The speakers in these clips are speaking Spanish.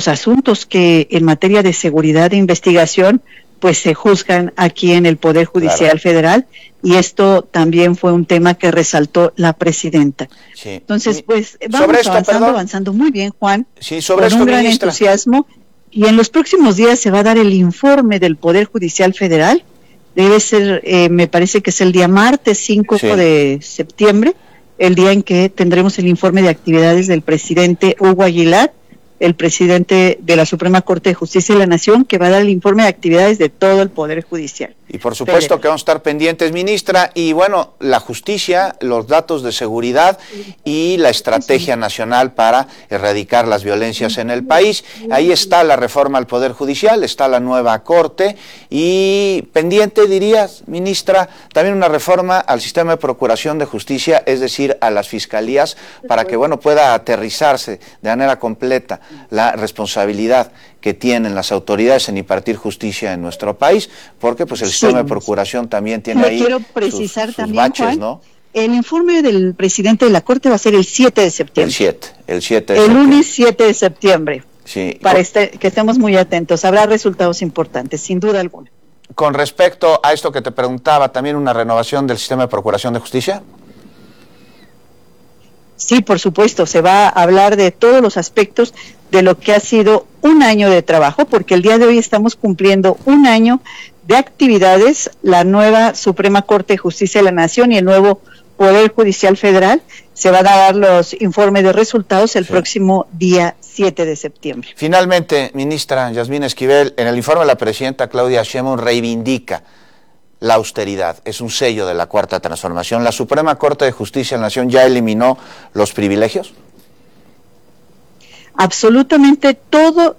los asuntos que en materia de seguridad e investigación pues se juzgan aquí en el Poder Judicial Federal, y esto también fue un tema que resaltó la presidenta. Sí. Entonces, pues vamos avanzando muy bien, Juan, con un gran entusiasmo, y en los próximos días se va a dar el informe del Poder Judicial Federal. Debe ser, me parece que es el día martes 5 de septiembre, el día en que tendremos el informe de actividades del presidente Hugo Aguilar, el presidente de la Suprema Corte de Justicia de la Nación, que va a dar el informe de actividades de todo el Poder Judicial. Y por supuesto que vamos a estar pendientes, ministra, y bueno, la justicia, los datos de seguridad y la estrategia nacional para erradicar las violencias en el país. Ahí está la reforma al Poder Judicial, está la nueva Corte, y pendiente, dirías, ministra, también una reforma al sistema de procuración de justicia, es decir, a las fiscalías, para que, bueno, pueda aterrizarse de manera completa la responsabilidad que tienen las autoridades en impartir justicia en nuestro país, porque pues el sistema de procuración también tiene ahí quiero precisar sus también, baches, Juan, ¿no? El informe del presidente de la Corte va a ser el 7 de septiembre. El 7 de septiembre. El lunes 7 de septiembre. Sí. Para que estemos muy atentos. Habrá resultados importantes, sin duda alguna. Con respecto a esto que te preguntaba, ¿también una renovación del sistema de procuración de justicia? Sí, por supuesto, se va a hablar de todos los aspectos de lo que ha sido un año de trabajo, porque el día de hoy estamos cumpliendo un año de actividades, la nueva Suprema Corte de Justicia de la Nación y el nuevo Poder Judicial Federal. Se van a dar los informes de resultados el próximo día 7 de septiembre. Finalmente, ministra Yasmín Esquivel, en el informe de la presidenta Claudia Sheinbaum reivindica la austeridad, es un sello de la Cuarta Transformación. ¿La Suprema Corte de Justicia de la Nación ya eliminó los privilegios? Absolutamente todo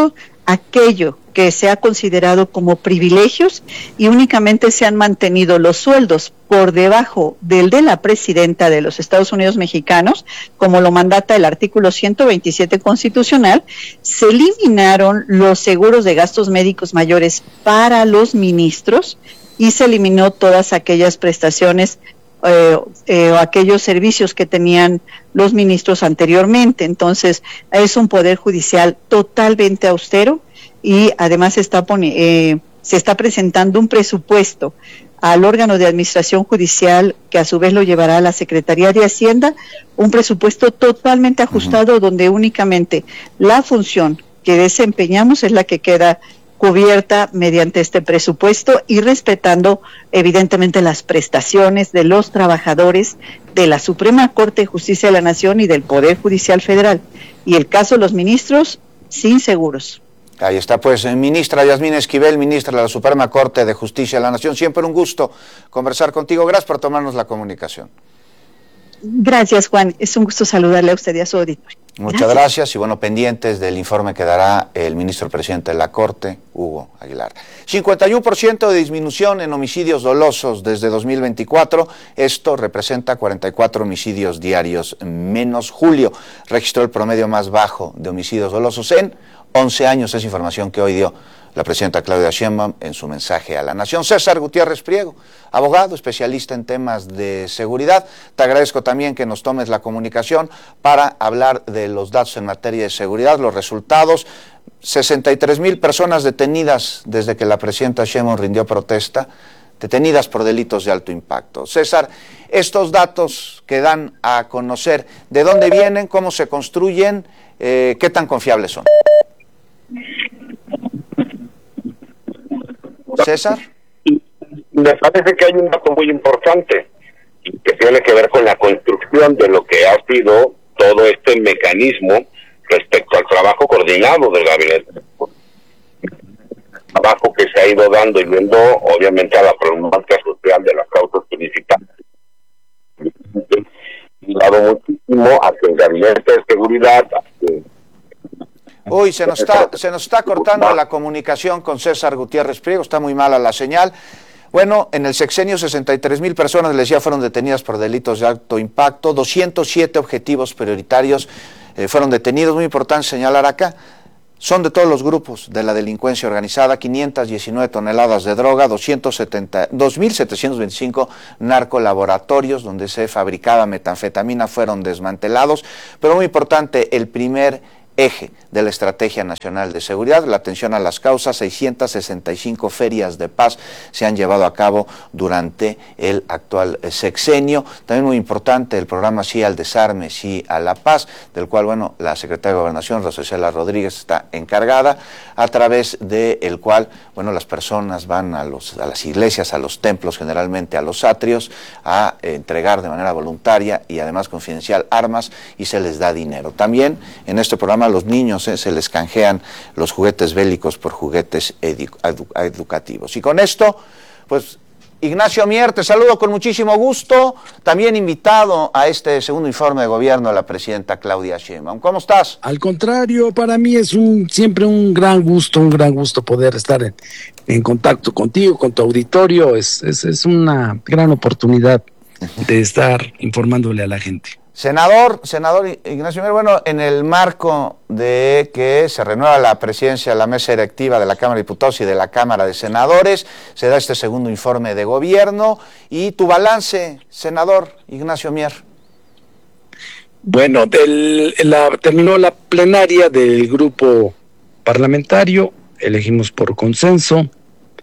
aquello que se ha considerado como privilegios, y únicamente se han mantenido los sueldos por debajo del de la presidenta de los Estados Unidos mexicanos, como lo mandata el artículo 127 constitucional. Se eliminaron los seguros de gastos médicos mayores para los ministros, y se eliminó todas aquellas prestaciones o aquellos servicios que tenían los ministros anteriormente. Entonces, es un poder judicial totalmente austero, y además se está presentando un presupuesto al órgano de administración judicial, que a su vez lo llevará a la Secretaría de Hacienda, un presupuesto totalmente ajustado, donde únicamente la función que desempeñamos es la que queda cubierta mediante este presupuesto, y respetando evidentemente las prestaciones de los trabajadores de la Suprema Corte de Justicia de la Nación y del Poder Judicial Federal. Y el caso de los ministros, sin seguros. Ahí está, pues, ministra Yasmín Esquivel, ministra de la Suprema Corte de Justicia de la Nación. Siempre un gusto conversar contigo. Gracias por tomarnos la comunicación. Gracias, Juan. Es un gusto saludarle a usted y a su auditorio. Muchas gracias, y bueno, pendientes del informe que dará el ministro presidente de la Corte, Hugo Aguilar. 51% de disminución en homicidios dolosos desde 2024, esto representa 44 homicidios diarios menos. Julio registró el promedio más bajo de homicidios dolosos en 11 años, es información que hoy dio la presidenta Claudia Sheinbaum en su mensaje a la Nación. César Gutiérrez Priego, abogado, especialista en temas de seguridad, te agradezco también que nos tomes la comunicación para hablar de los datos en materia de seguridad, los resultados. 63,000 personas detenidas desde que la presidenta Sheinbaum rindió protesta, detenidas por delitos de alto impacto. César, estos datos que dan a conocer, ¿de dónde vienen, cómo se construyen, qué tan confiables son? César. Me parece que hay un dato muy importante que tiene que ver con la construcción de lo que ha sido todo este mecanismo respecto al trabajo coordinado del gabinete. Trabajo que se ha ido dando y viendo, obviamente, a la problemática social de las causas principales. Y dado muchísimo a que el gabinete de seguridad... Uy, se nos está cortando la comunicación con César Gutiérrez Priego, está muy mala la señal. Bueno, en el sexenio 63,000 personas, les decía, fueron detenidas por delitos de alto impacto, 207 objetivos prioritarios fueron detenidos. Muy importante señalar acá, son de todos los grupos de la delincuencia organizada, 519 toneladas de droga, 2.725 narcolaboratorios donde se fabricaba metanfetamina fueron desmantelados, pero muy importante, el primer eje de la Estrategia Nacional de Seguridad, la atención a las causas. 665 ferias de paz se han llevado a cabo durante el actual sexenio. También muy importante el programa Sí al Desarme, Sí a la Paz, del cual, bueno, la secretaria de Gobernación, Rosa Isela Rodríguez, está encargada, a través del cual, bueno, las personas van a las iglesias, a los templos, generalmente a los atrios, a entregar de manera voluntaria y además confidencial armas, y se les da dinero. También en este programa a los niños se les canjean los juguetes bélicos por juguetes educativos. Y con esto, pues, Ignacio Mier, te saludo con muchísimo gusto, también invitado a este segundo informe de gobierno de la presidenta Claudia Sheinbaum. ¿Cómo estás? Al contrario, para mí es siempre un gran gusto poder estar en contacto contigo, con tu auditorio. Es una gran oportunidad de estar informándole a la gente. Senador Ignacio Mier, bueno, en el marco de que se renueva la presidencia de la mesa directiva de la Cámara de Diputados y de la Cámara de Senadores, se da este segundo informe de gobierno, y tu balance, senador Ignacio Mier. Bueno, terminó la plenaria del grupo parlamentario, elegimos por consenso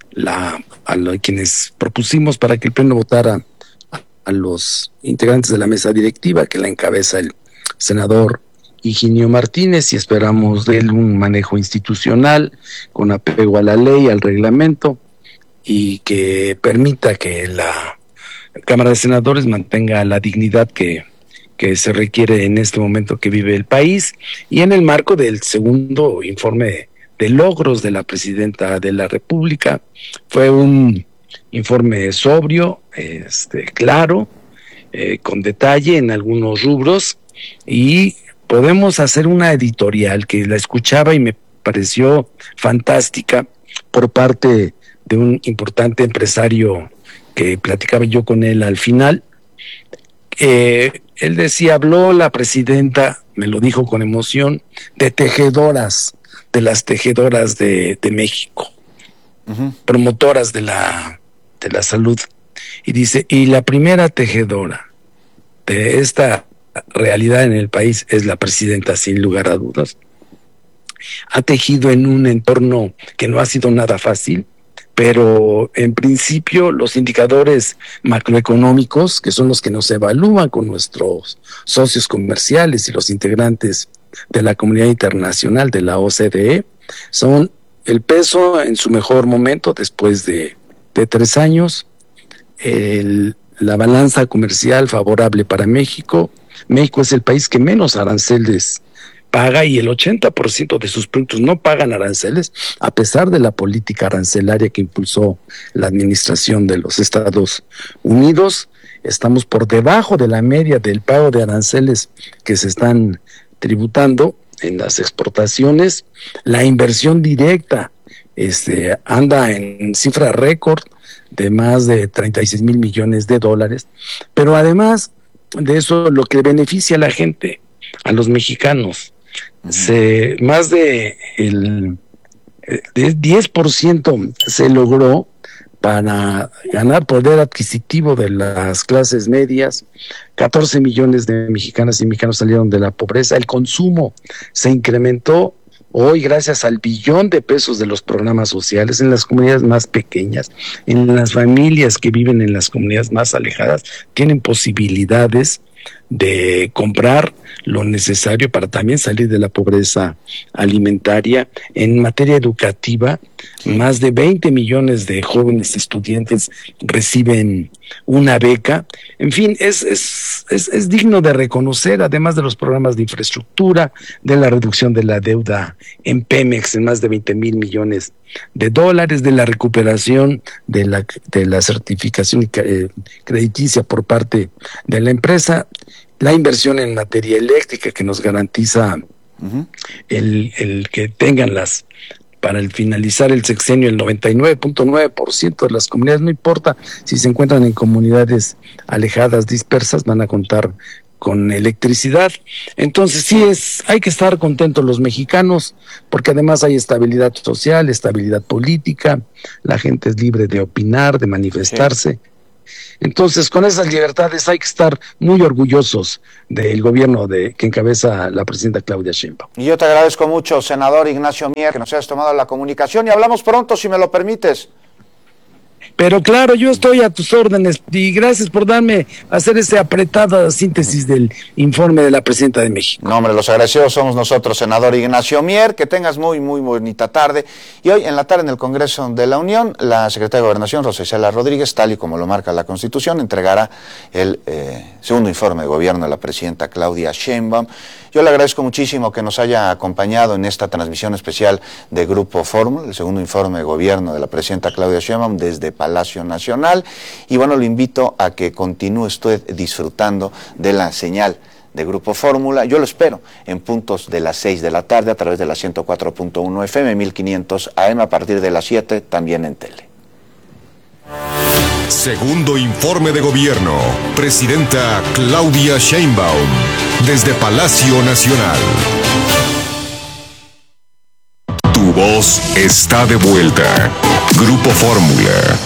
a quienes propusimos para que el pleno votara a los integrantes de la mesa directiva, que la encabeza el senador Higinio Martínez, y esperamos de él un manejo institucional con apego a la ley, al reglamento, y que permita que la Cámara de Senadores mantenga la dignidad que se requiere en este momento que vive el país, y en el marco del segundo informe de logros de la presidenta de la República. Fue un informe sobrio, claro, con detalle en algunos rubros, y podemos hacer una editorial que la escuchaba y me pareció fantástica por parte de un importante empresario que platicaba yo con él al final. Él decía, habló la presidenta, me lo dijo con emoción, de las tejedoras de México, promotoras de la salud, y dice, y la primera tejedora de esta realidad en el país es la presidenta, sin lugar a dudas. Ha tejido en un entorno que no ha sido nada fácil, pero en principio los indicadores macroeconómicos, que son los que nos evalúan con nuestros socios comerciales y los integrantes de la comunidad internacional de la OCDE, son el peso en su mejor momento después de 3 años, la balanza comercial favorable para México. México es el país que menos aranceles paga, y el 80% de sus productos no pagan aranceles, a pesar de la política arancelaria que impulsó la administración de los Estados Unidos. Estamos por debajo de la media del pago de aranceles que se están tributando en las exportaciones. La inversión directa anda en cifra récord de más de 36 mil millones de dólares, pero además de eso, lo que beneficia a la gente, a los mexicanos, más de el 10% se logró para ganar poder adquisitivo de las clases medias. 14 millones de mexicanas y mexicanos salieron de la pobreza. El consumo se incrementó hoy gracias al billón de pesos de los programas sociales en las comunidades más pequeñas, en las familias que viven en las comunidades más alejadas, tienen posibilidades de comprar lo necesario para también salir de la pobreza alimentaria. En materia educativa, más de 20 millones de jóvenes estudiantes reciben una beca. En fin, es digno de reconocer, además de los programas de infraestructura, de la reducción de la deuda en Pemex en más de 20 mil millones de dólares, de la recuperación de la certificación crediticia por parte de la empresa, la inversión en materia eléctrica que nos garantiza el que tengan para el finalizar el sexenio, el 99.9% de las comunidades, no importa si se encuentran en comunidades alejadas, dispersas, van a contar con electricidad. Entonces sí, hay que estar contentos los mexicanos, porque además hay estabilidad social, estabilidad política, la gente es libre de opinar, de manifestarse. Entonces, con esas libertades hay que estar muy orgullosos del gobierno que encabeza la presidenta Claudia Sheinbaum. Y yo te agradezco mucho, senador Ignacio Mier, que nos hayas tomado la comunicación y hablamos pronto, si me lo permites. Pero claro, yo estoy a tus órdenes y gracias por hacer esta apretada síntesis del informe de la presidenta de México. No, hombre, los agradecidos somos nosotros, senador Ignacio Mier, que tengas muy, muy bonita tarde. Y hoy en la tarde en el Congreso de la Unión, la secretaria de Gobernación, Rosa Isela Rodríguez, tal y como lo marca la Constitución, entregará el segundo informe de gobierno de la presidenta Claudia Sheinbaum. Yo le agradezco muchísimo que nos haya acompañado en esta transmisión especial de Grupo Fórmula, el segundo informe de gobierno de la presidenta Claudia Sheinbaum desde Palacio Nacional. Y bueno, lo invito a que continúe usted disfrutando de la señal de Grupo Fórmula. Yo lo espero en puntos de las 6 de la tarde a través de la 104.1 FM, 1500 AM, a partir de las 7 también en tele. Segundo informe de gobierno. Presidenta Claudia Sheinbaum, desde Palacio Nacional. Tu voz está de vuelta. Grupo Fórmula.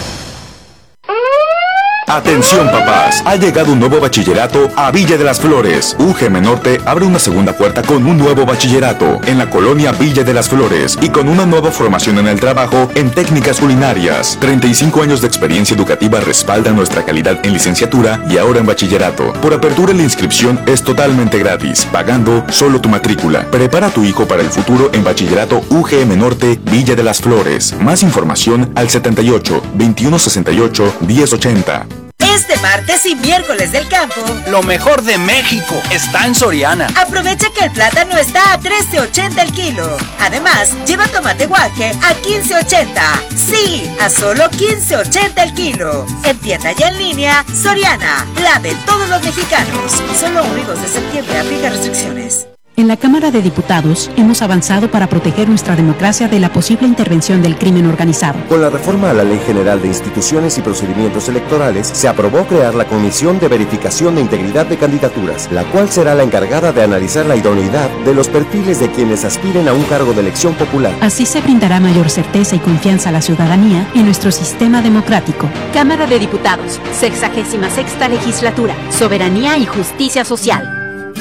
Atención papás, ha llegado un nuevo bachillerato a Villa de las Flores. UGM Norte abre una segunda puerta con un nuevo bachillerato en la colonia Villa de las Flores y con una nueva formación en el trabajo en técnicas culinarias. 35 años de experiencia educativa respaldan nuestra calidad en licenciatura y ahora en bachillerato. Por apertura la inscripción es totalmente gratis, pagando solo tu matrícula. Prepara a tu hijo para el futuro en bachillerato UGM Norte Villa de las Flores. Más información al 78 21 68 1080. Este martes y miércoles del campo, lo mejor de México está en Soriana. Aprovecha que el plátano está a $13.80 el kilo. Además, lleva tomate guaje a $15.80. Sí, a solo $15.80 el kilo. En tienda y en línea, Soriana, la de todos los mexicanos. Solo 1 y 2 de septiembre, aplica restricciones. En la Cámara de Diputados hemos avanzado para proteger nuestra democracia de la posible intervención del crimen organizado. Con la reforma a la Ley General de Instituciones y Procedimientos Electorales, se aprobó crear la Comisión de Verificación de Integridad de Candidaturas, la cual será la encargada de analizar la idoneidad de los perfiles de quienes aspiren a un cargo de elección popular. Así se brindará mayor certeza y confianza a la ciudadanía en nuestro sistema democrático. Cámara de Diputados, 66ª Legislatura, Soberanía y Justicia Social.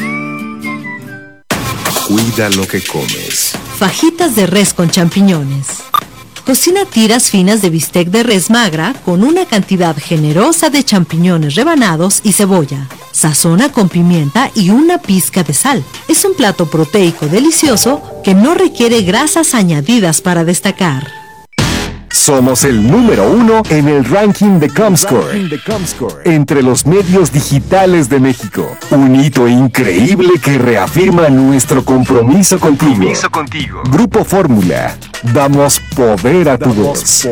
Cuida lo que comes. Fajitas de res con champiñones. Cocina tiras finas de bistec de res magra con una cantidad generosa de champiñones rebanados y cebolla. Sazona con pimienta y una pizca de sal. Es un plato proteico delicioso que no requiere grasas añadidas para destacar. Somos el número 1 en el ranking de Comscore, entre los medios digitales de México. Un hito increíble que reafirma nuestro compromiso contigo. Grupo Fórmula, damos poder a tu voz.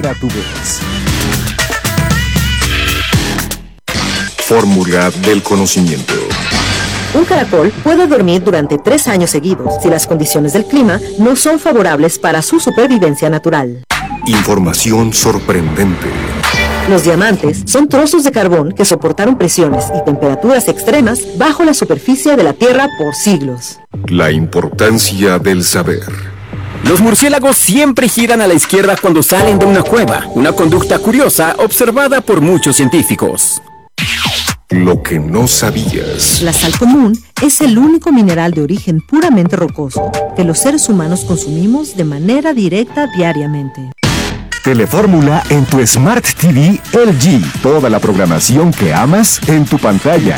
Fórmula del conocimiento. Un caracol puede dormir durante 3 años seguidos si las condiciones del clima no son favorables para su supervivencia natural. Información sorprendente. Los diamantes son trozos de carbón que soportaron presiones y temperaturas extremas bajo la superficie de la Tierra por siglos. La importancia del saber. Los murciélagos siempre giran a la izquierda cuando salen de una cueva, una conducta curiosa observada por muchos científicos. Lo que no sabías. La sal común es el único mineral de origen puramente rocoso que los seres humanos consumimos de manera directa diariamente. Telefórmula en tu Smart TV LG. Toda la programación que amas en tu pantalla.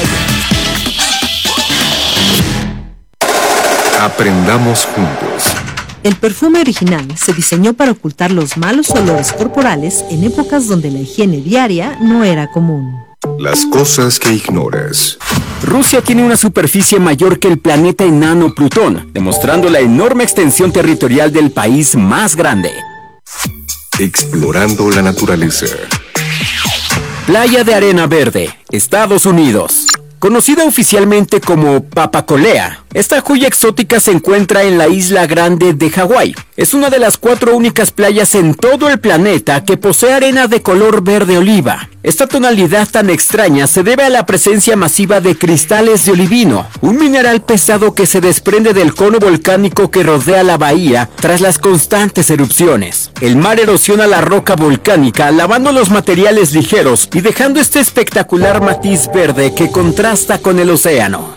Aprendamos juntos. El perfume original se diseñó para ocultar los malos olores corporales en épocas donde la higiene diaria no era común. Las cosas que ignoras. Rusia tiene una superficie mayor que el planeta enano Plutón, demostrando la enorme extensión territorial del país más grande. Explorando la naturaleza. Playa de Arena Verde, Estados Unidos. Conocida oficialmente como Papacolea, Esta joya exótica se encuentra en la Isla Grande de Hawái. Es una de las 4 únicas playas en todo el planeta que posee arena de color verde oliva. Esta tonalidad tan extraña se debe a la presencia masiva de cristales de olivino, un mineral pesado que se desprende del cono volcánico que rodea la bahía tras las constantes erupciones. El mar erosiona la roca volcánica, lavando los materiales ligeros y dejando este espectacular matiz verde que contrasta con el océano.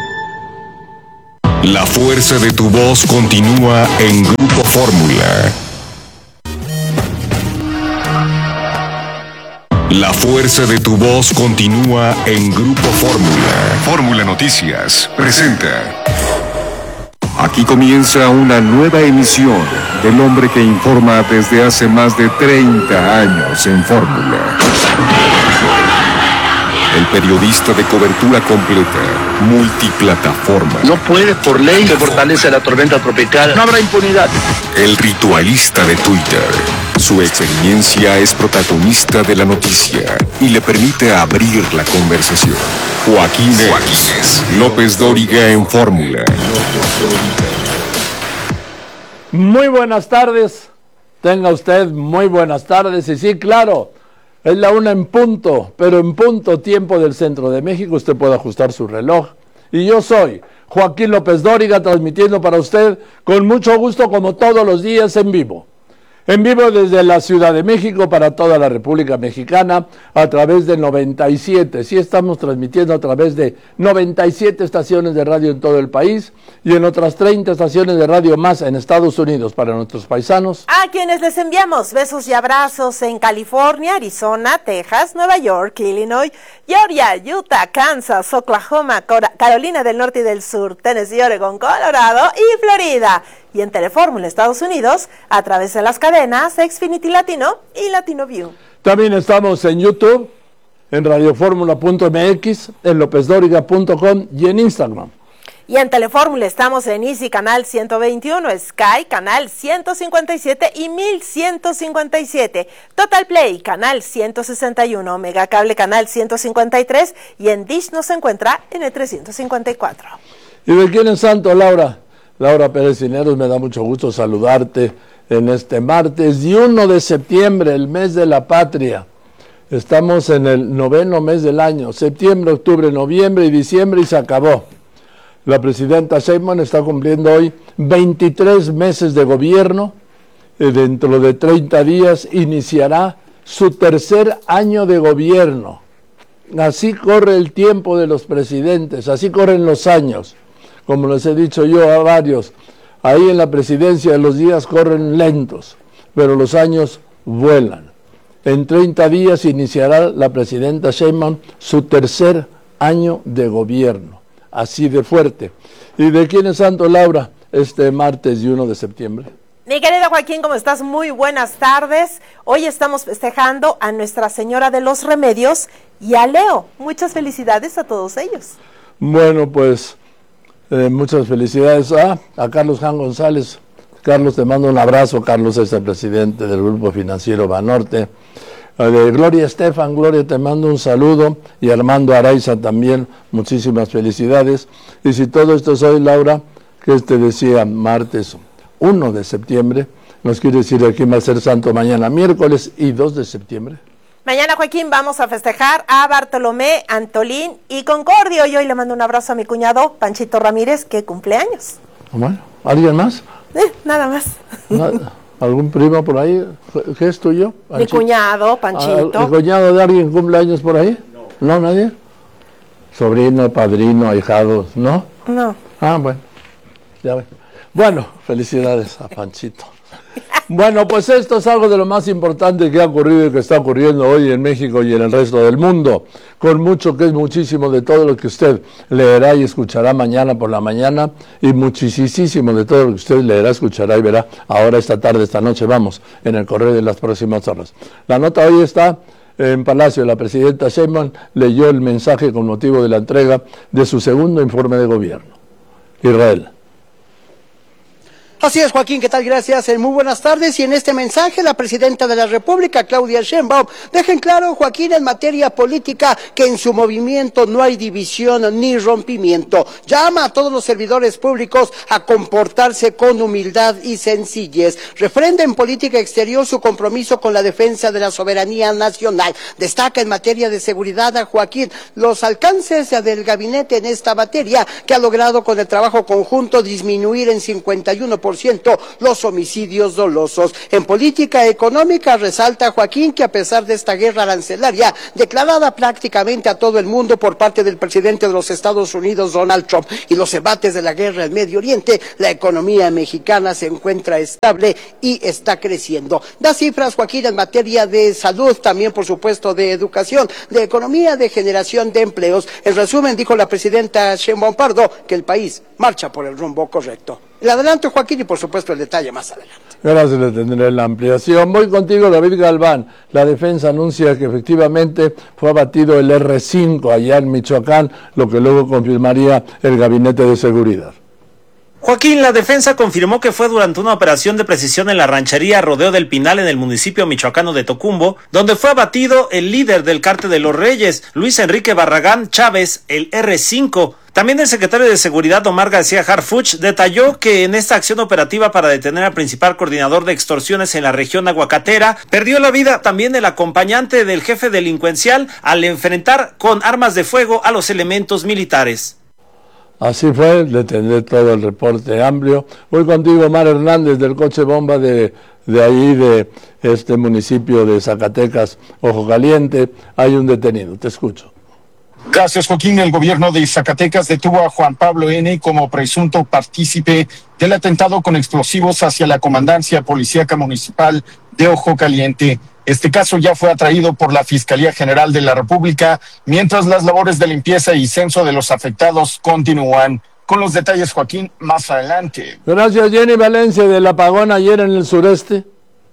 La fuerza de tu voz continúa en Grupo Fórmula. La fuerza de tu voz continúa en Grupo Fórmula. Fórmula Noticias presenta. Aquí comienza una nueva emisión del hombre que informa desde hace más de 30 años en Fórmula. El periodista de cobertura completa, multiplataforma. No puede, por ley, se fortalece la tormenta tropical. No habrá impunidad. El ritualista de Twitter. Su experiencia es protagonista de la noticia y le permite abrir la conversación. Joaquín López Dóriga en Fórmula. Muy buenas tardes. Tenga usted muy buenas tardes. Y sí, claro, es la 1 en punto, pero en punto tiempo del centro de México. Usted puede ajustar su reloj. Y yo soy Joaquín López Dóriga, transmitiendo para usted con mucho gusto, como todos los días, en vivo. En vivo desde la Ciudad de México para toda la República Mexicana a través de 97. Sí, estamos transmitiendo a través de 97 estaciones de radio en todo el país y en otras 30 estaciones de radio más en Estados Unidos para nuestros paisanos. A quienes les enviamos besos y abrazos en California, Arizona, Texas, Nueva York, Illinois, Georgia, Utah, Kansas, Oklahoma, Carolina del Norte y del Sur, Tennessee, Oregon, Colorado y Florida. Y en Telefórmula Estados Unidos a través de las cadenas Xfinity Latino y Latino View. También estamos en YouTube, en radioformula.mx, en lopezdoriga.com y en Instagram. Y en Telefórmula estamos en Easy Canal 121, Sky Canal 157 y 1157, Total Play Canal 161, Megacable Canal 153 y en Dish nos encuentra en el 354. ¿Y de quién es santo, Laura? Laura Pérez Cineros, me da mucho gusto saludarte en este martes 1 de septiembre, el mes de la patria. Estamos en el 9º mes del año, septiembre, octubre, noviembre y diciembre, y se acabó. La presidenta Sheinbaum está cumpliendo hoy 23 meses de gobierno. Dentro de 30 días iniciará su tercer año de gobierno. Así corre el tiempo de los presidentes, así corren los años. Como les he dicho yo a varios, ahí en la presidencia los días corren lentos, pero los años vuelan. En 30 días iniciará la presidenta Sheinbaum su tercer año de gobierno, así de fuerte. ¿Y de quién es santo, Laura, este martes 1 de septiembre? Mi querido Joaquín, ¿cómo estás? Muy buenas tardes. Hoy estamos festejando a Nuestra Señora de los Remedios y a Leo. Muchas felicidades a todos ellos. Bueno, pues muchas felicidades a Carlos Jan González. Carlos, te mando un abrazo. Carlos es el presidente del Grupo Financiero Banorte. De Gloria Estefan, Gloria, te mando un saludo. Y Armando Araiza también, muchísimas felicidades. Y si todo esto es hoy, Laura, que te decía martes 1 de septiembre, nos quiere decir aquí va a ser santo mañana, miércoles y 2 de septiembre. Mañana, Joaquín, vamos a festejar a Bartolomé, Antolín y Concordio. Y hoy le mando un abrazo a mi cuñado, Panchito Ramírez, que cumple años. Bueno, ¿alguien más? Nada más. ¿Algún primo por ahí? ¿Qué es tuyo? Mi cuñado, Panchito. ¿El cuñado de alguien cumple años por ahí? No, nadie. Sobrino, padrino, ahijado, ¿no? No. Ah, bueno. Ya ven. Bueno, felicidades a Panchito. Bueno, pues esto es algo de lo más importante que ha ocurrido y que está ocurriendo hoy en México y en el resto del mundo, con mucho que es muchísimo de todo lo que usted leerá y escuchará mañana por la mañana, y muchísimo de todo lo que usted leerá, escuchará y verá ahora, esta tarde, esta noche, vamos, en el correo de las próximas horas. La nota hoy está en Palacio. La presidenta Sheinbaum leyó el mensaje con motivo de la entrega de su segundo informe de gobierno. Israel. Así es, Joaquín, ¿qué tal? Gracias. Muy buenas tardes. Y en este mensaje, la presidenta de la República, Claudia Sheinbaum, deja en claro, Joaquín, en materia política, que en su movimiento no hay división ni rompimiento. Llama a todos los servidores públicos a comportarse con humildad y sencillez. Refrenda en política exterior su compromiso con la defensa de la soberanía nacional. Destaca en materia de seguridad a Joaquín los alcances del gabinete en esta materia, que ha logrado con el trabajo conjunto disminuir en 51% los homicidios dolosos. En política económica resalta Joaquín que a pesar de esta guerra arancelaria declarada prácticamente a todo el mundo por parte del presidente de los Estados Unidos, Donald Trump, y los embates de la guerra en Medio Oriente, la economía mexicana se encuentra estable y está creciendo. Da cifras, Joaquín, en materia de salud, también por supuesto de educación, de economía, de generación de empleos. En resumen, dijo la presidenta Sheinbaum Pardo que el país marcha por el rumbo correcto. El adelanto, Joaquín, y por supuesto el detalle más adelante. Gracias, le tendré la ampliación. Voy contigo, David Galván. La defensa anuncia que efectivamente fue abatido el R5 allá en Michoacán, lo que luego confirmaría el Gabinete de Seguridad. Joaquín, la defensa confirmó que fue durante una operación de precisión en la ranchería Rodeo del Pinal en el municipio michoacano de Tocumbo, donde fue abatido el líder del Cártel de los Reyes, Luis Enrique Barragán Chávez, el R5. También el secretario de Seguridad, Omar García Harfuch, detalló que en esta acción operativa para detener al principal coordinador de extorsiones en la región aguacatera, perdió la vida también el acompañante del jefe delincuencial al enfrentar con armas de fuego a los elementos militares. Así fue, le tendré todo el reporte amplio. Voy contigo, Omar Hernández, del coche bomba de ahí, de este municipio de Zacatecas, Ojo Caliente. Hay un detenido, te escucho. Gracias, Joaquín. El gobierno de Zacatecas detuvo a Juan Pablo N. como presunto partícipe del atentado con explosivos hacia la comandancia policíaca municipal de Ojo Caliente. Este caso ya fue atraído por la Fiscalía General de la República, mientras las labores de limpieza y censo de los afectados continúan. Con los detalles, Joaquín, más adelante. Gracias, Jenny Valencia, del apagón ayer en el sureste.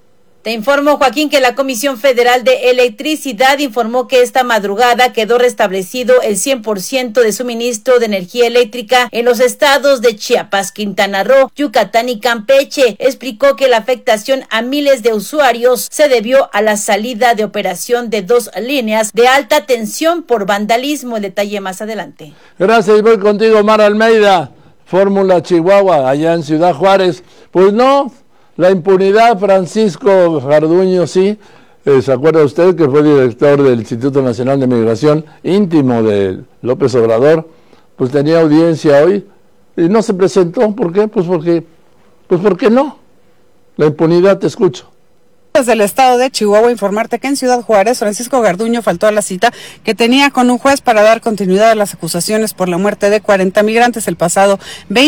Te informo, Joaquín, que la Comisión Federal de Electricidad informó que esta madrugada quedó restablecido el 100% de suministro de energía eléctrica en los estados de Chiapas, Quintana Roo, Yucatán y Campeche. Explicó que la afectación a miles de usuarios se debió a la salida de operación de 2 líneas de alta tensión por vandalismo. El detalle más adelante. Gracias, voy contigo, Mar Almeida, Fórmula Chihuahua, allá en Ciudad Juárez. Pues no, la impunidad, Francisco Garduño, sí. ¿Se acuerda usted que fue director del Instituto Nacional de Migración, íntimo de López Obrador? Pues tenía audiencia hoy y no se presentó. ¿Por qué? Pues porque no. La impunidad, te escucho. Desde el estado de Chihuahua, informarte que en Ciudad Juárez, Francisco Garduño faltó a la cita que tenía con un juez para dar continuidad a las acusaciones por la muerte de 40 migrantes el pasado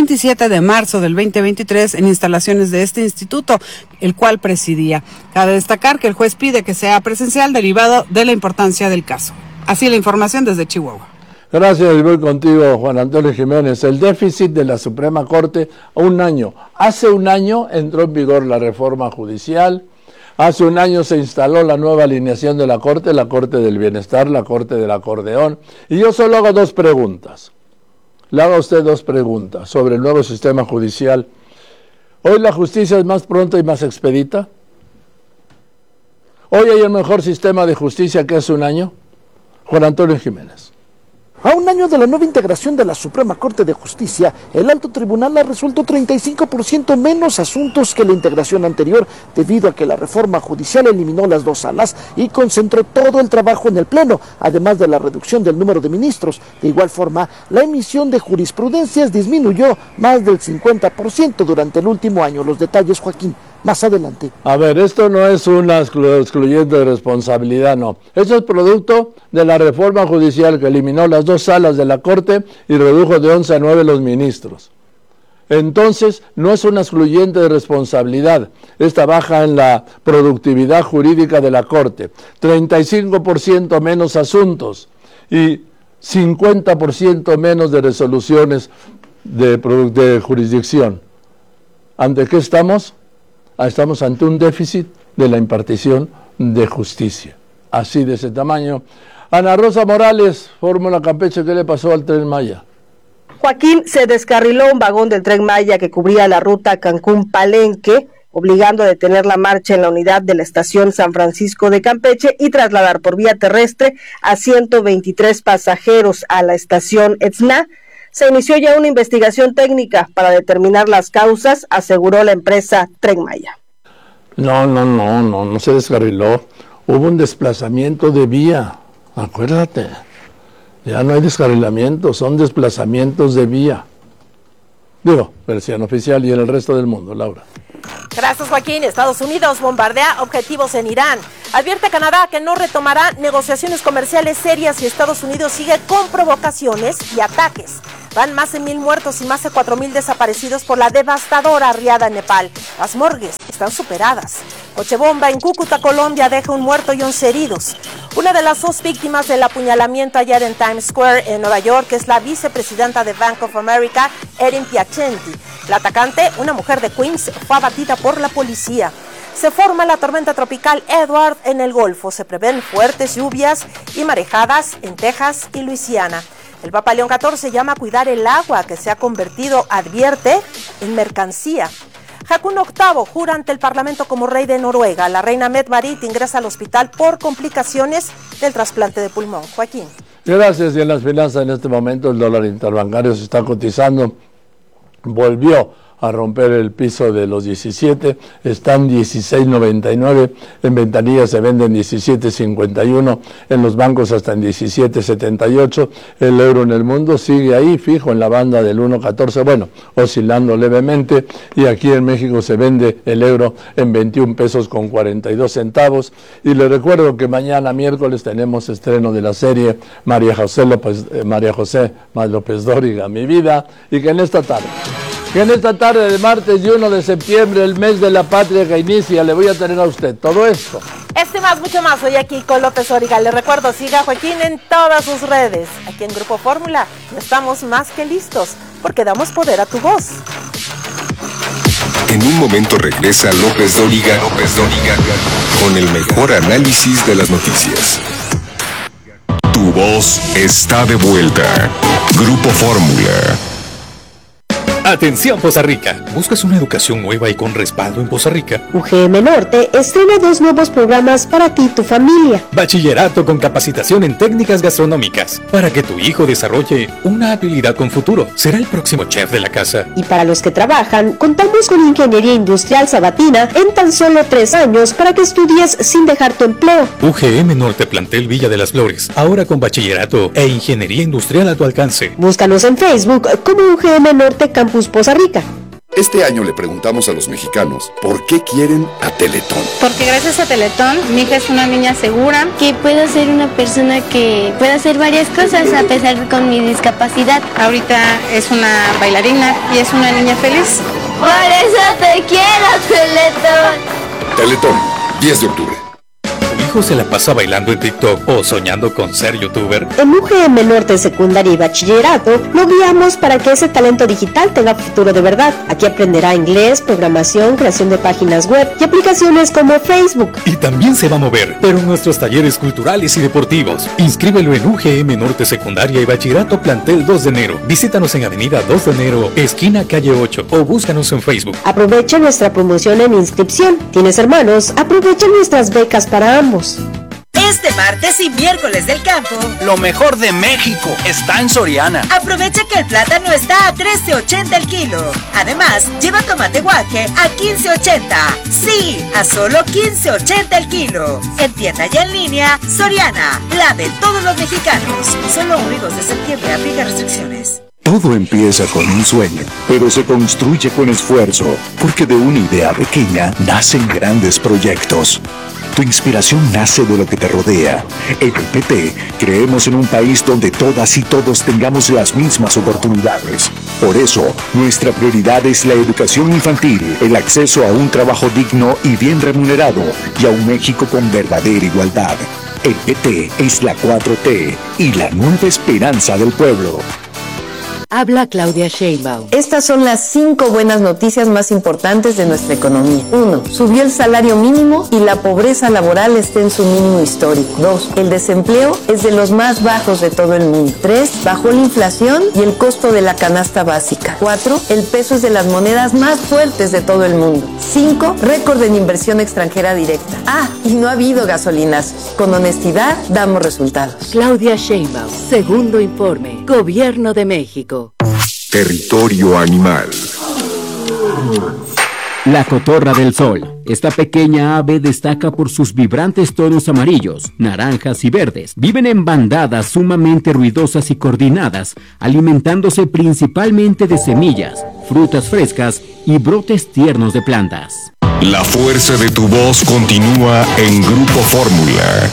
27 de marzo del 2023 en instalaciones de este instituto, el cual presidía. Cabe destacar que el juez pide que sea presencial derivado de la importancia del caso. Así la información desde Chihuahua. Gracias, y voy contigo, Juan Antonio Jiménez. El déficit de la Suprema Corte, hace un año entró en vigor la reforma judicial. Hace un año se instaló la nueva alineación de la Corte del Bienestar, la Corte del Acordeón. Y yo solo hago 2 preguntas. Le hago a usted 2 preguntas sobre el nuevo sistema judicial. ¿Hoy la justicia es más pronta y más expedita? ¿Hoy hay el mejor sistema de justicia que hace un año? Juan Antonio Jiménez. A un año de la nueva integración de la Suprema Corte de Justicia, el Alto Tribunal ha resuelto 35% menos asuntos que la integración anterior, debido a que la reforma judicial eliminó las 2 salas y concentró todo el trabajo en el Pleno, además de la reducción del número de ministros. De igual forma, la emisión de jurisprudencias disminuyó más del 50% durante el último año. Los detalles, Joaquín, más adelante. A ver, esto no es una excluyente responsabilidad, no. Eso es producto de la reforma judicial que eliminó las 2 salas de la Corte y redujo de 11 a 9 los ministros. Entonces, no es una excluyente de responsabilidad. Esta baja en la productividad jurídica de la Corte. 35% menos asuntos y 50% menos de resoluciones de jurisdicción. ¿Ante qué estamos? Estamos ante un déficit de la impartición de justicia. Así de ese tamaño. Ana Rosa Morales, Fórmula Campeche, ¿qué le pasó al Tren Maya? Joaquín, se descarriló un vagón del Tren Maya que cubría la ruta Cancún-Palenque, obligando a detener la marcha en la unidad de la estación San Francisco de Campeche y trasladar por vía terrestre a 123 pasajeros a la estación Etzna. Se inició ya una investigación técnica para determinar las causas, aseguró la empresa Tren Maya. No se descarriló. Hubo un desplazamiento de vía, acuérdate. Ya no hay descarrilamiento, son desplazamientos de vía. Digo, versión oficial y en el resto del mundo, Laura. Gracias, Joaquín. Estados Unidos bombardea objetivos en Irán. Advierte a Canadá que no retomará negociaciones comerciales serias si Estados Unidos sigue con provocaciones y ataques. Van más de 1,000 muertos y más de 4,000 desaparecidos por la devastadora riada en Nepal. Las morgues están superadas. Coche bomba en Cúcuta, Colombia, deja un muerto y 11 heridos. Una de las 2 víctimas del apuñalamiento ayer en Times Square, en Nueva York, es la vicepresidenta de Bank of America, Erin Piacenti. La atacante, una mujer de Queens, fue abatida por la policía. Se forma la tormenta tropical Edward en el Golfo. Se prevén fuertes lluvias y marejadas en Texas y Luisiana. El Papa León XIV llama a cuidar el agua que se ha convertido, advierte, en mercancía. Haakon VIII jura ante el Parlamento como rey de Noruega. La reina Mette-Marit ingresa al hospital por complicaciones del trasplante de pulmón. Joaquín. Gracias. Y en las finanzas en este momento el dólar interbancario se está cotizando. Volvió a romper el piso de los 17, están 16.99, en ventanillas se venden 17.51, en los bancos hasta en 17.78, el euro en el mundo sigue ahí fijo en la banda del 1.14, bueno, oscilando levemente, y aquí en México se vende el euro en 21 pesos con 42 centavos, y les recuerdo que mañana miércoles tenemos estreno de la serie María José López Dóriga, Mi Vida, y que en esta tarde de martes y 1 de septiembre, el mes de la patria que inicia, le voy a tener a usted todo esto. Más, mucho más, soy aquí con López Dóriga. Le recuerdo, siga a Joaquín en todas sus redes. Aquí en Grupo Fórmula estamos más que listos, porque damos poder a tu voz. En un momento regresa López Dóriga con el mejor análisis de las noticias. Tu voz está de vuelta. Grupo Fórmula. Atención Poza Rica, ¿buscas una educación nueva y con respaldo en Poza Rica? UGM Norte estrena 2 nuevos programas para ti y tu familia. Bachillerato con capacitación en técnicas gastronómicas, para que tu hijo desarrolle una habilidad con futuro. Será el próximo chef de la casa. Y para los que trabajan, contamos con Ingeniería Industrial Sabatina en tan solo 3 años para que estudies sin dejar tu empleo. UGM Norte Plantel Villa de las Flores, ahora con bachillerato e ingeniería industrial a tu alcance. Búscanos en Facebook como UGM Norte Campus Poza Rica. Este año le preguntamos a los mexicanos por qué quieren a Teletón. Porque gracias a Teletón, mi hija es una niña segura. Que puedo ser una persona que pueda hacer varias cosas a pesar de con mi discapacidad. Ahorita es una bailarina y es una niña feliz. Por eso te quiero, Teletón. Teletón, 10 de octubre. ¿Tu hijo se la pasa bailando en TikTok o soñando con ser youtuber? En UGM Norte Secundaria y Bachillerato lo guiamos para que ese talento digital tenga futuro de verdad. Aquí aprenderá inglés, programación, creación de páginas web y aplicaciones como Facebook. Y también se va a mover, pero en nuestros talleres culturales y deportivos. Inscríbelo en UGM Norte Secundaria y Bachillerato Plantel 2 de enero. Visítanos en Avenida 2 de enero, esquina calle 8, o búscanos en Facebook. Aprovecha nuestra promoción en inscripción. ¿Tienes hermanos? Aprovecha nuestras becas para ambos. Este martes y miércoles del campo, lo mejor de México está en Soriana. Aprovecha que el plátano está a $13.80 el kilo. Además, lleva tomate guaje a $15.80. Sí, a solo $15.80 el kilo. En tienda y en línea, Soriana, la de todos los mexicanos. Solo 1 de septiembre, aplica restricciones. Todo empieza con un sueño, pero se construye con esfuerzo, porque de una idea pequeña nacen grandes proyectos. Tu inspiración nace de lo que te rodea. En el PT creemos en un país donde todas y todos tengamos las mismas oportunidades. Por eso, nuestra prioridad es la educación infantil, el acceso a un trabajo digno y bien remunerado, y a un México con verdadera igualdad. El PT es la 4T y la nueva esperanza del pueblo. Habla Claudia Sheinbaum. Estas son las 5 buenas noticias más importantes de nuestra economía. 1. Subió el salario mínimo y la pobreza laboral está en su mínimo histórico. 2. El desempleo es de los más bajos de todo el mundo. 3. Bajó la inflación y el costo de la canasta básica. 4. El peso es de las monedas más fuertes de todo el mundo. 5. Récord en inversión extranjera directa. Y no ha habido gasolinazos. Con honestidad damos resultados. Claudia Sheinbaum, segundo informe, Gobierno de México. Territorio animal. La cotorra del sol. Esta pequeña ave destaca por sus vibrantes tonos amarillos, naranjas y verdes. Viven en bandadas sumamente ruidosas y coordinadas, alimentándose principalmente de semillas, frutas frescas y brotes tiernos de plantas. La fuerza de tu voz continúa en Grupo Fórmula.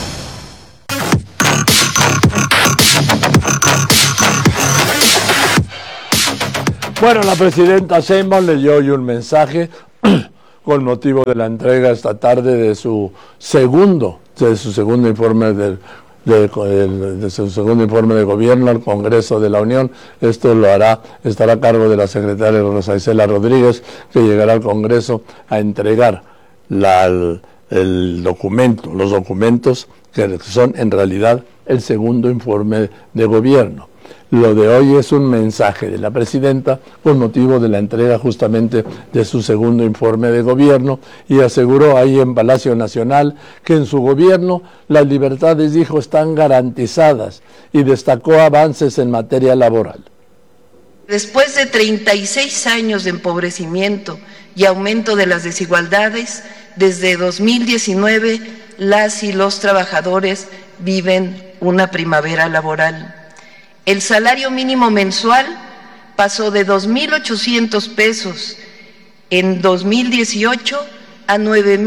Bueno, la presidenta Sheinbaum leyó hoy un mensaje con motivo de la entrega esta tarde de su segundo informe de su segundo informe de gobierno al Congreso de la Unión. Esto estará a cargo de la secretaria Rosa Isela Rodríguez, que llegará al Congreso a entregar los documentos que son en realidad el segundo informe de gobierno. Lo de hoy es un mensaje de la presidenta con motivo de la entrega justamente de su segundo informe de gobierno, y aseguró ahí en Palacio Nacional que en su gobierno las libertades, dijo, están garantizadas, y destacó avances en materia laboral. Después de 36 años de empobrecimiento y aumento de las desigualdades, desde 2019 las y los trabajadores viven una primavera laboral. El salario mínimo mensual pasó de 2.800 pesos en 2018 a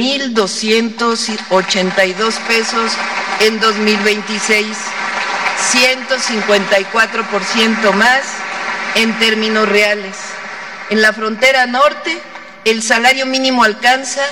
9.282 pesos en 2026, 154% más en términos reales. En la frontera norte, el salario mínimo alcanza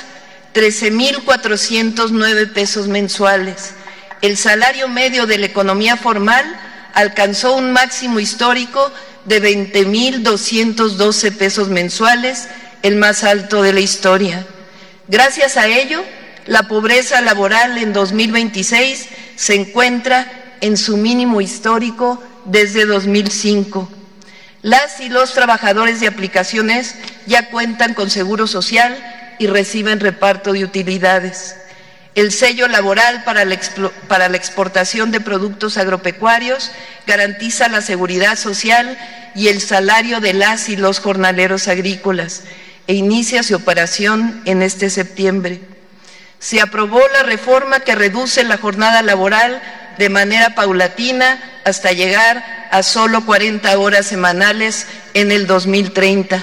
13.409 pesos mensuales. El salario medio de la economía formal alcanzó un máximo histórico de 20.212 pesos mensuales, el más alto de la historia. Gracias a ello, la pobreza laboral en 2026 se encuentra en su mínimo histórico desde 2005. Las y los trabajadores de aplicaciones ya cuentan con seguro social y reciben reparto de utilidades. El sello laboral para la exportación de productos agropecuarios garantiza la seguridad social y el salario de las y los jornaleros agrícolas e inicia su operación en este septiembre. Se aprobó la reforma que reduce la jornada laboral de manera paulatina hasta llegar a solo 40 horas semanales en el 2030.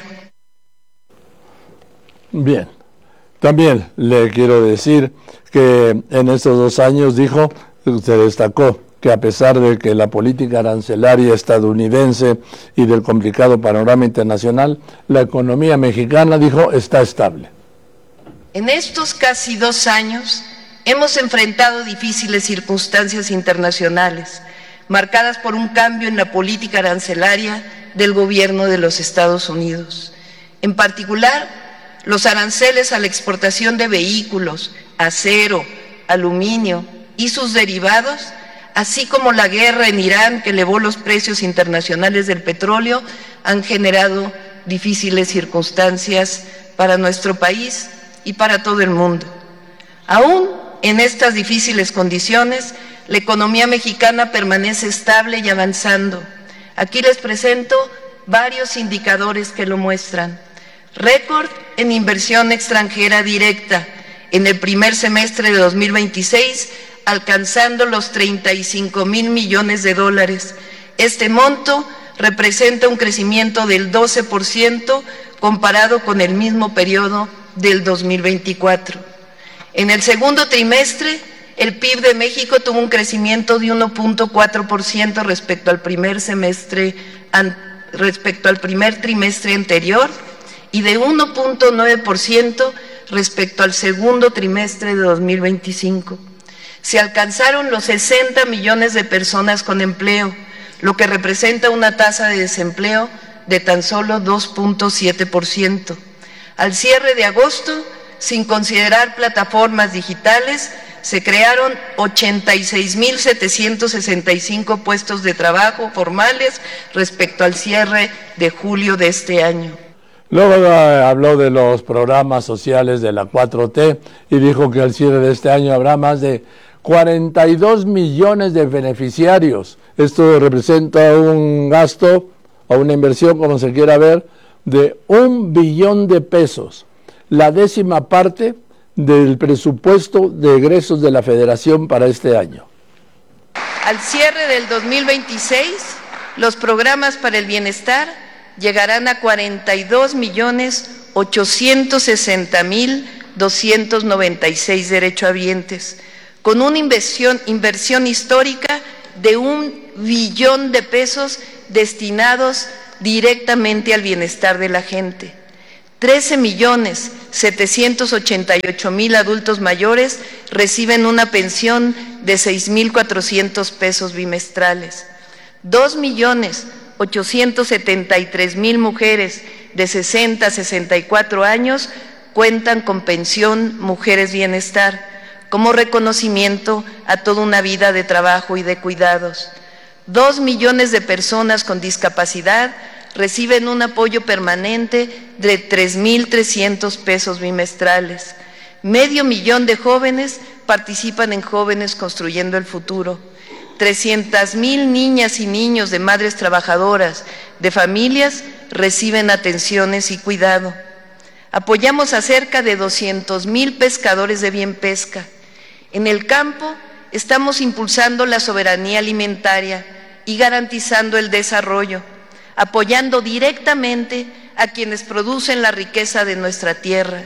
Bien. También le quiero decir que en estos 2 años, dijo, se destacó que a pesar de que la política arancelaria estadounidense y del complicado panorama internacional, la economía mexicana, dijo, está estable. En estos casi 2 años hemos enfrentado difíciles circunstancias internacionales, marcadas por un cambio en la política arancelaria del gobierno de los Estados Unidos. En particular, los aranceles a la exportación de vehículos, acero, aluminio y sus derivados, así como la guerra en Irán que elevó los precios internacionales del petróleo, han generado difíciles circunstancias para nuestro país y para todo el mundo. Aún en estas difíciles condiciones, la economía mexicana permanece estable y avanzando. Aquí les presento varios indicadores que lo muestran. Récord en inversión extranjera directa en el primer semestre de 2026, alcanzando los 35,000 millones de dólares. Este monto representa un crecimiento del 12% comparado con el mismo periodo del 2024. En el segundo trimestre, el PIB de México tuvo un crecimiento de 1.4% respecto al primer trimestre anterior, y de 1.9% respecto al segundo trimestre de 2025. Se alcanzaron los 60 millones de personas con empleo, lo que representa una tasa de desempleo de tan solo 2.7%. Al cierre de agosto, sin considerar plataformas digitales, se crearon 86.765 puestos de trabajo formales respecto al cierre de julio de este año. Luego habló de los programas sociales de la 4T y dijo que al cierre de este año habrá más de 42 millones de beneficiarios. Esto representa un gasto o una inversión, como se quiera ver, de 1 billón de pesos, la 10ª parte del presupuesto de egresos de la Federación para este año. Al cierre del 2026, los programas para el bienestar llegarán a 42.860.296 derechohabientes, con una inversión histórica de 1 billón de pesos destinados directamente al bienestar de la gente. 13.788.000 adultos mayores reciben una pensión de 6.400 pesos bimestrales. 2.873.000 mujeres de 60 a 64 años cuentan con pensión Mujeres Bienestar, como reconocimiento a toda una vida de trabajo y de cuidados. 2 millones de personas con discapacidad reciben un apoyo permanente de 3.300 pesos bimestrales. 500,000 de jóvenes participan en Jóvenes Construyendo el Futuro. 300,000 niñas y niños de madres trabajadoras, de familias, reciben atenciones y cuidado. Apoyamos a cerca de 200,000 pescadores de bien pesca. En el campo estamos impulsando la soberanía alimentaria y garantizando el desarrollo, apoyando directamente a quienes producen la riqueza de nuestra tierra.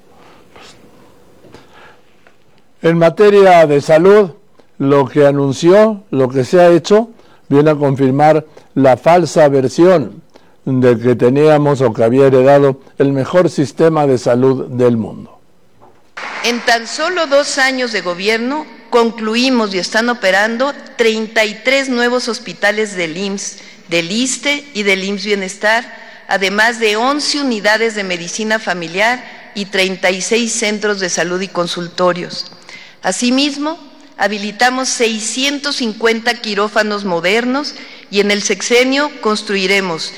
En materia de salud, lo que anunció, lo que se ha hecho, viene a confirmar la falsa versión de que teníamos o que había heredado el mejor sistema de salud del mundo. En tan solo 2 años de gobierno, concluimos y están operando 33 nuevos hospitales del IMSS, del ISSSTE y del IMSS Bienestar, además de 11 unidades de medicina familiar y 36 centros de salud y consultorios. Asimismo, habilitamos 650 quirófanos modernos y en el sexenio construiremos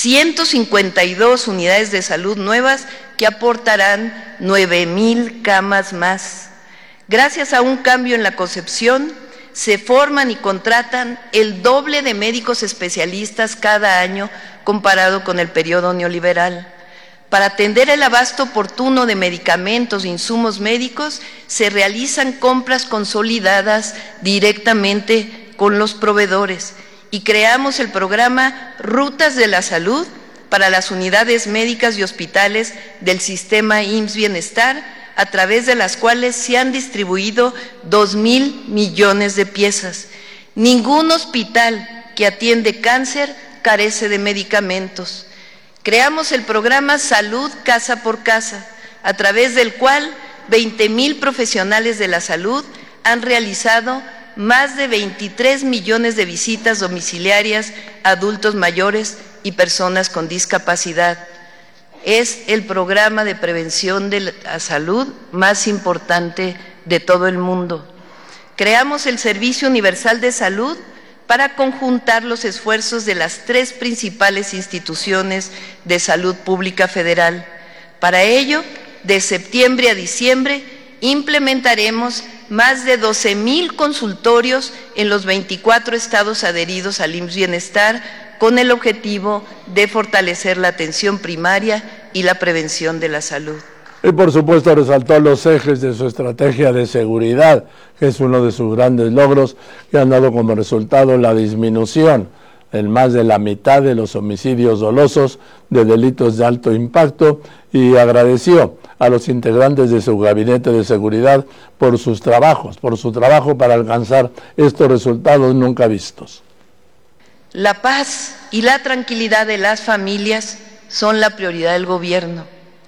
152 unidades de salud nuevas que aportarán 9,000 camas más. Gracias a un cambio en la concepción, se forman y contratan el doble de médicos especialistas cada año comparado con el periodo neoliberal. Para atender el abasto oportuno de medicamentos e insumos médicos, se realizan compras consolidadas directamente con los proveedores y creamos el programa Rutas de la Salud para las unidades médicas y hospitales del sistema IMSS Bienestar, a través de las cuales se han distribuido 2,000 millones de piezas. Ningún hospital que atiende cáncer carece de medicamentos. Creamos el programa Salud Casa por Casa, a través del cual 20,000 profesionales de la salud han realizado más de 23 millones de visitas domiciliarias a adultos mayores y personas con discapacidad. Es el programa de prevención de la salud más importante de todo el mundo. Creamos el Servicio Universal de Salud para conjuntar los esfuerzos de las 3 principales instituciones de salud pública federal. Para ello, de septiembre a diciembre, implementaremos más de 12,000 consultorios en los 24 estados adheridos al IMSS Bienestar, con el objetivo de fortalecer la atención primaria y la prevención de la salud. Y por supuesto resaltó los ejes de su estrategia de seguridad, que es uno de sus grandes logros, que han dado como resultado la disminución en más de la mitad de los homicidios dolosos de delitos de alto impacto, y agradeció a los integrantes de su gabinete de seguridad por su trabajo para alcanzar estos resultados nunca vistos. La paz y la tranquilidad de las familias son la prioridad del gobierno.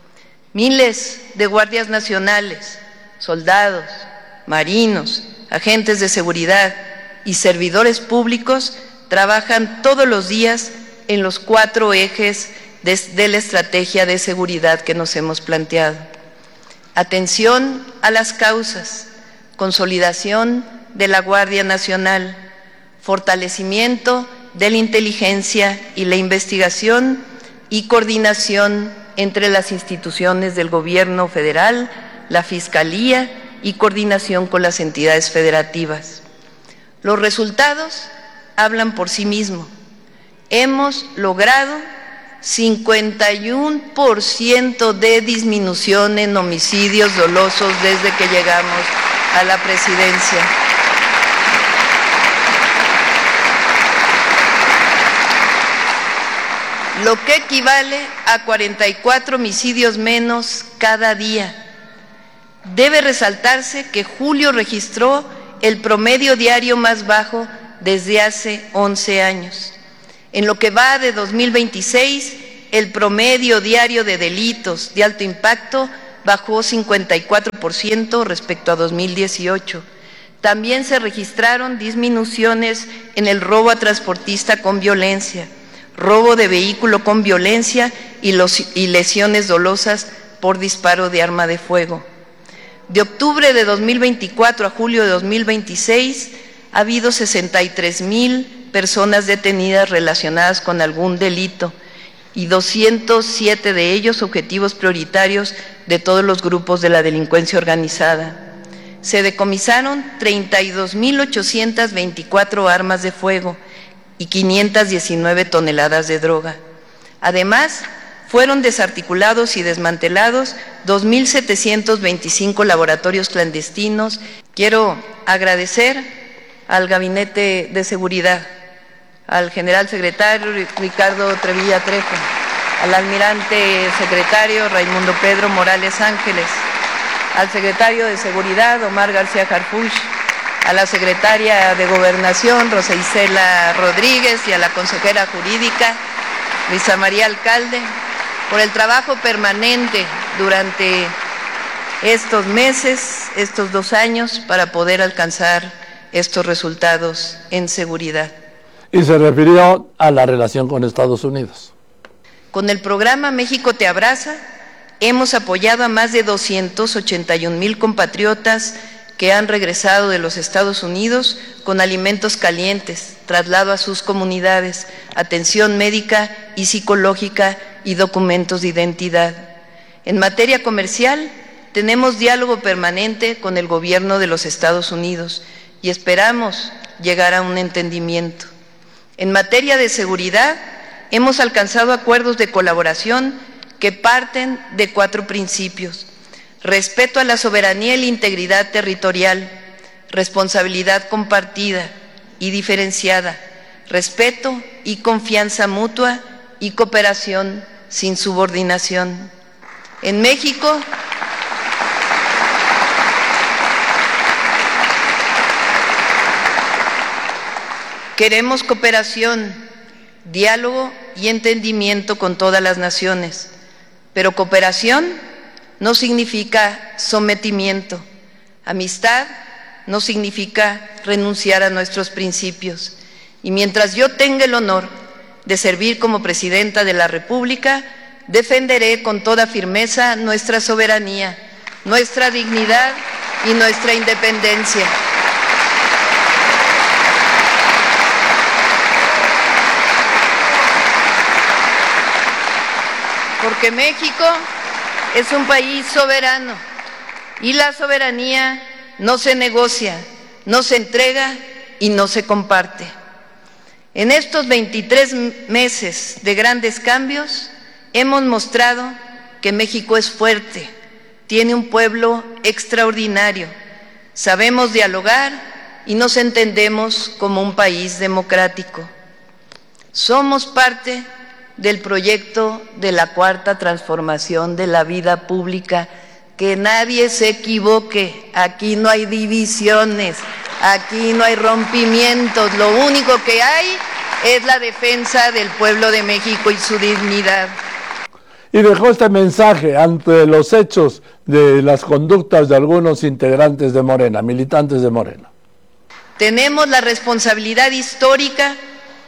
Miles de guardias nacionales, soldados, marinos, agentes de seguridad y servidores públicos trabajan todos los días en los 4 ejes de la estrategia de seguridad que nos hemos planteado. Atención a las causas, consolidación de la Guardia Nacional, fortalecimiento de la inteligencia y la investigación y coordinación entre las instituciones del Gobierno federal, la Fiscalía y coordinación con las entidades federativas. Los resultados hablan por sí mismos. Hemos logrado 51% de disminución en homicidios dolosos desde que llegamos a la presidencia. Lo que equivale a 44 homicidios menos cada día. Debe resaltarse que julio registró el promedio diario más bajo desde hace 11 años. En lo que va de 2026, el promedio diario de delitos de alto impacto bajó 54% respecto a 2018. También se registraron disminuciones en el robo a transportista con violencia, robo de vehículo con violencia y lesiones dolosas por disparo de arma de fuego. De octubre de 2024 a julio de 2026 ha habido 63,000 personas detenidas relacionadas con algún delito y 207 de ellos objetivos prioritarios de todos los grupos de la delincuencia organizada. Se decomisaron 32,824 armas de fuego y 519 toneladas de droga. Además, fueron desarticulados y desmantelados 2,725 laboratorios clandestinos. Quiero agradecer al Gabinete de Seguridad, al general secretario Ricardo Trevilla Trejo, al almirante secretario Raimundo Pedro Morales Ángeles, al secretario de Seguridad Omar García Harfuch, a la secretaria de Gobernación Rosa Isela Rodríguez y a la consejera jurídica Luisa María Alcalde, por el trabajo permanente durante estos meses, estos 2 años, para poder alcanzar estos resultados en seguridad. Y se refirió a la relación con Estados Unidos. Con el programa México Te Abraza, hemos apoyado a más de 281,000 compatriotas que han regresado de los Estados Unidos con alimentos calientes, traslado a sus comunidades, atención médica y psicológica y documentos de identidad. En materia comercial, tenemos diálogo permanente con el gobierno de los Estados Unidos y esperamos llegar a un entendimiento. En materia de seguridad, hemos alcanzado acuerdos de colaboración que parten de 4 principios: respeto a la soberanía y la integridad territorial, responsabilidad compartida y diferenciada, respeto y confianza mutua y cooperación sin subordinación. En México, queremos cooperación, diálogo y entendimiento con todas las naciones, pero cooperación no significa sometimiento. Amistad no significa renunciar a nuestros principios. Y mientras yo tenga el honor de servir como presidenta de la República, defenderé con toda firmeza nuestra soberanía, nuestra dignidad y nuestra independencia. Porque México es un país soberano y la soberanía no se negocia, no se entrega y no se comparte. En estos 23 meses de grandes cambios hemos mostrado que México es fuerte, tiene un pueblo extraordinario, sabemos dialogar y nos entendemos como un país democrático. Somos parte del proyecto de la Cuarta Transformación de la vida pública. Que nadie se equivoque, aquí no hay divisiones, aquí no hay rompimientos, lo único que hay es la defensa del pueblo de México y su dignidad. Y dejó este mensaje ante los hechos de las conductas de algunos integrantes de Morena, militantes de Morena. Tenemos la responsabilidad histórica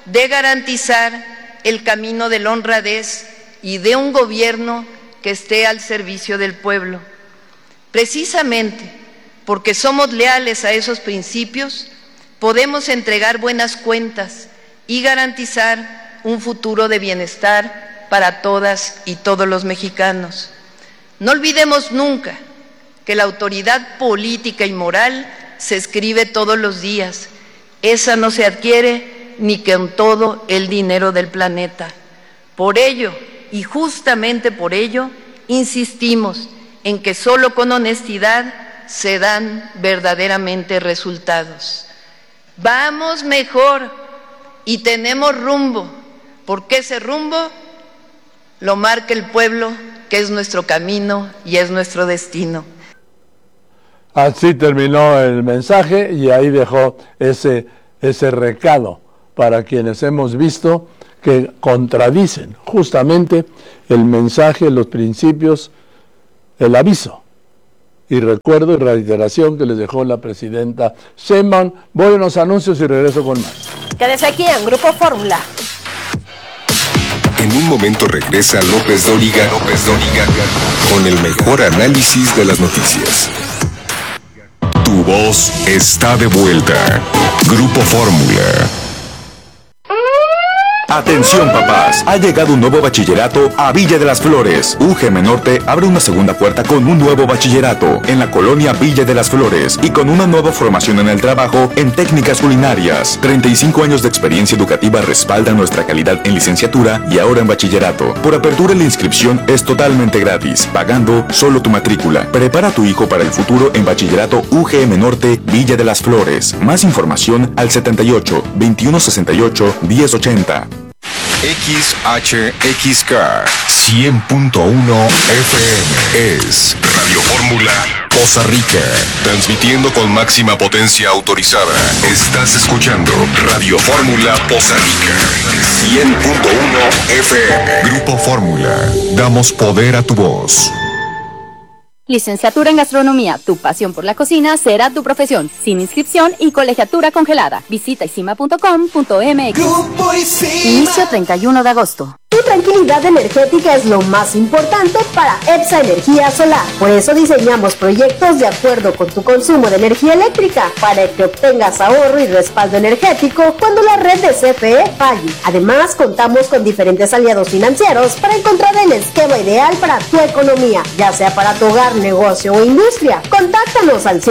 de garantizar el camino de la honradez y de un gobierno que esté al servicio del pueblo. Precisamente porque somos leales a esos principios, podemos entregar buenas cuentas y garantizar un futuro de bienestar para todas y todos los mexicanos. No olvidemos nunca que la autoridad política y moral se escribe todos los días. Esa no se adquiere ni con todo el dinero del planeta. Por ello, y justamente por ello, insistimos en que solo con honestidad se dan verdaderamente resultados. Vamos mejor y tenemos rumbo, porque ese rumbo lo marca el pueblo, que es nuestro camino y es nuestro destino. Así terminó el mensaje y ahí dejó ese recado para quienes hemos visto que contradicen justamente el mensaje, los principios, el aviso y recuerdo y reiteración que les dejó la presidenta Sheinbaum. Voy a unos anuncios y regreso con más. Quédese aquí en Grupo Fórmula. En un momento regresa López Dóriga con el mejor análisis de las noticias. Tu voz está de vuelta. Grupo Fórmula. Atención papás, ha llegado un nuevo bachillerato a Villa de las Flores. UGM Norte abre una segunda puerta con un nuevo bachillerato en la colonia Villa de las Flores y con una nueva formación en el trabajo en técnicas culinarias. 35 años de experiencia educativa respaldan nuestra calidad en licenciatura y ahora en bachillerato. Por apertura la inscripción es totalmente gratis, pagando solo tu matrícula. Prepara a tu hijo para el futuro en bachillerato UGM Norte Villa de las Flores. Más información al 78 2168 1080. XHXK 100.1 FM es Radio Fórmula Poza Rica, transmitiendo con máxima potencia autorizada. Estás escuchando Radio Fórmula Poza Rica 100.1 FM. Grupo Fórmula, damos poder a tu voz. Licenciatura en Gastronomía, tu pasión por la cocina será tu profesión, sin inscripción y colegiatura congelada. Visita isima.com.mx. Inicio 31 de agosto. Tu tranquilidad energética es lo más importante para EPSA Energía Solar. Por eso diseñamos proyectos de acuerdo con tu consumo de energía eléctrica, para que obtengas ahorro y respaldo energético cuando la red de CFE falle. Además, contamos con diferentes aliados financieros para encontrar el esquema ideal para tu economía, ya sea para tu hogar, negocio o industria. Contáctanos al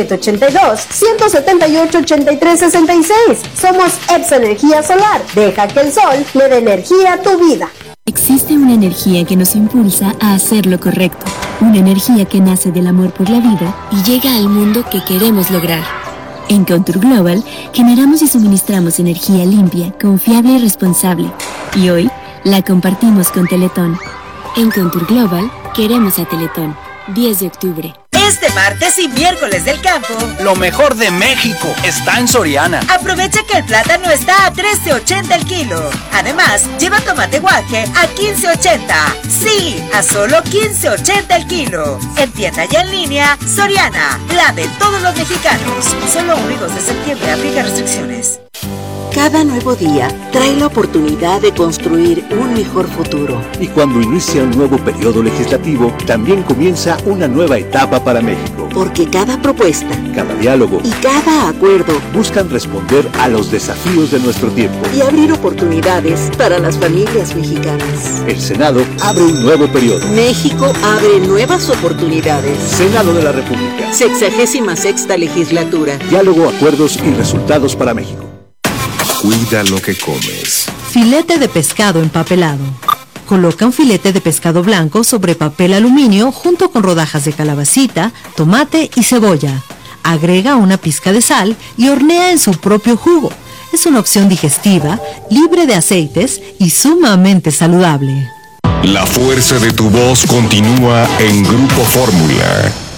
782-178-8366. Somos EPSA Energía Solar. Deja que el sol le dé energía a tu vida. Existe una energía que nos impulsa a hacer lo correcto, una energía que nace del amor por la vida y llega al mundo que queremos lograr. En Contour Global generamos y suministramos energía limpia, confiable y responsable, y hoy la compartimos con Teletón. En Contour Global queremos a Teletón. 10 de octubre. Este martes y miércoles del campo, lo mejor de México está en Soriana. Aprovecha que el plátano está a $13.80 el kilo. Además, lleva tomate guaje a $15.80. Sí, a solo $15.80 el kilo. En tienda y en línea, Soriana, la de todos los mexicanos. Solo 1 y 2 de septiembre, aplica restricciones. Cada nuevo día trae la oportunidad de construir un mejor futuro. Y cuando inicia un nuevo periodo legislativo, también comienza una nueva etapa para México. Porque cada propuesta, cada diálogo y cada acuerdo buscan responder a los desafíos de nuestro tiempo y abrir oportunidades para las familias mexicanas. El Senado abre un nuevo periodo. México abre nuevas oportunidades. Senado de la República. 66ª legislatura. Diálogo, acuerdos y resultados para México. Cuida lo que comes. Filete de pescado empapelado. Coloca un filete de pescado blanco sobre papel aluminio junto con rodajas de calabacita, tomate y cebolla. Agrega una pizca de sal y hornea en su propio jugo. Es una opción digestiva, libre de aceites y sumamente saludable. La fuerza de tu voz continúa en Grupo Fórmula.